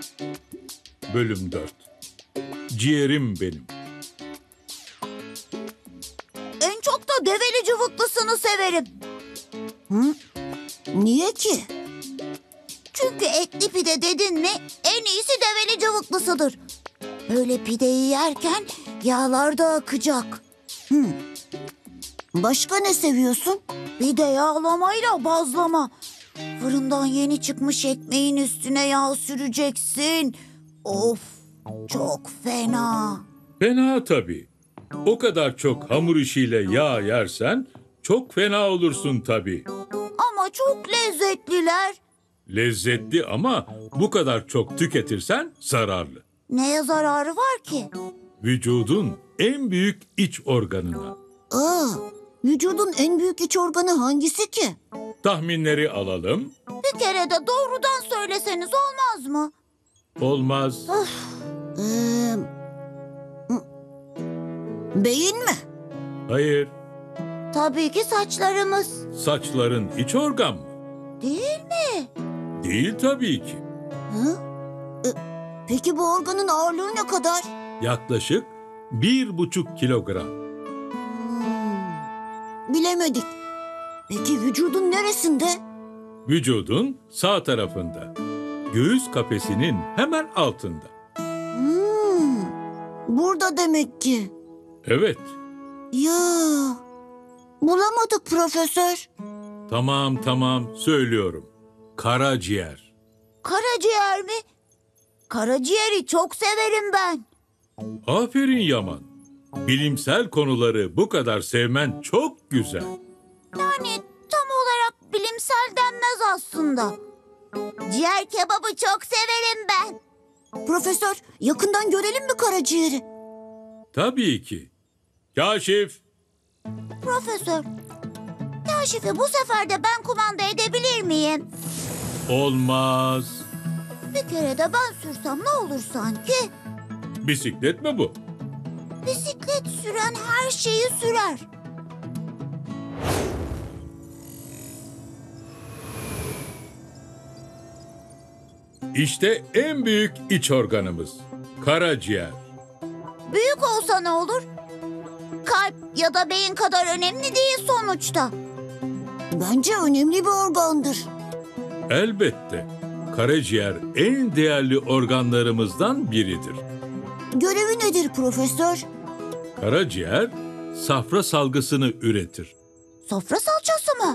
Bölüm 4. Ciğerim benim. En çok da develi cıvıklısını severim. Niye ki? Çünkü etli pide dedin mi en iyisi develi cıvıklısıdır. Böyle pideyi yerken yağlar da akacak. Başka ne seviyorsun? Bir de yağlamayla bazlama. Fırından yeni çıkmış ekmeğin üstüne yağ süreceksin. Of, çok fena. Fena tabii. O kadar çok hamur işiyle yağ yersen çok fena olursun tabii. Ama çok lezzetliler. Lezzetli ama bu kadar çok tüketirsen zararlı. Neye zararı var ki? Vücudun en büyük iç organına. Vücudun en büyük iç organı hangisi ki? Tahminleri alalım. Bir kere de doğrudan söyleseniz olmaz mı? Olmaz. Ee, beyin mi? Hayır. Tabii ki saçlarımız. Saçların iç organ mı? Değil mi? Değil tabii ki. Peki bu organın ağırlığı ne kadar? Yaklaşık 1,5 kilogram. Bilemedik. Peki vücudun neresinde? Vücudun sağ tarafında. Göğüs kafesinin hemen altında. Burada demek ki. Evet. Ya, bulamadık profesör. Tamam söylüyorum. Karaciğer. Karaciğer mi? Karaciğeri çok severim ben. Aferin Yaman. Bilimsel konuları bu kadar sevmen çok güzel. Yani tam olarak bilimsel denmez aslında. Ciğer kebabı çok severim ben. Profesör, yakından görelim mi karaciğeri? Tabii ki. Kaşif. Profesör, Kaşif'i bu sefer de ben kumanda edebilir miyim? Olmaz. Bir kere de ben sürsem ne olur sanki? Bisiklet mi bu? Bisiklet süren her şeyi sürer. İşte en büyük iç organımız. Karaciğer. Büyük olsa ne olur? Kalp ya da beyin kadar önemli değil sonuçta. Bence önemli bir organdır. Elbette. Karaciğer en değerli organlarımızdan biridir. Görevi nedir profesör? Karaciğer safra salgısını üretir. Sofra salçası mı?